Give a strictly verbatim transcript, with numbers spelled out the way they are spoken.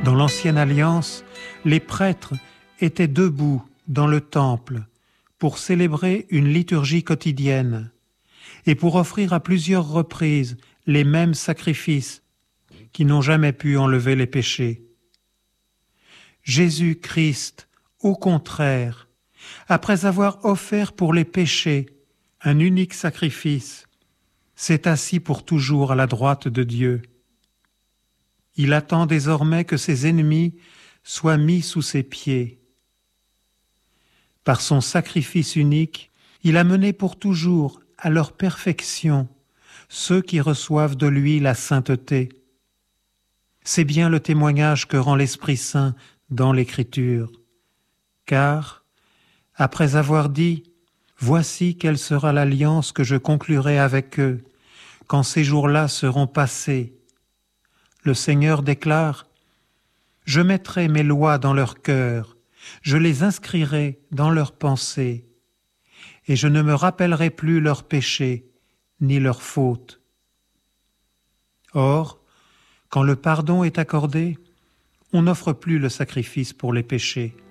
Dans l'ancienne alliance, les prêtres étaient debout dans le temple pour célébrer une liturgie quotidienne et pour offrir à plusieurs reprises les mêmes sacrifices qui n'ont jamais pu enlever les péchés. Jésus-Christ, au contraire, après avoir offert pour les péchés un unique sacrifice, s'est assis pour toujours à la droite de Dieu. Il attend désormais que ses ennemis soient mis sous ses pieds. Par son sacrifice unique, il a mené pour toujours à leur perfection ceux qui reçoivent de lui la sainteté. C'est bien le témoignage que rend l'Esprit Saint dans l'Écriture. Car, après avoir dit « Voici quelle sera l'alliance que je conclurai avec eux, quand ces jours-là seront passés », le Seigneur déclare « Je mettrai mes lois dans leur cœur, je les inscrirai dans leurs pensées, et je ne me rappellerai plus leurs péchés ni leurs fautes. » Or, quand le pardon est accordé, on n'offre plus le sacrifice pour les péchés.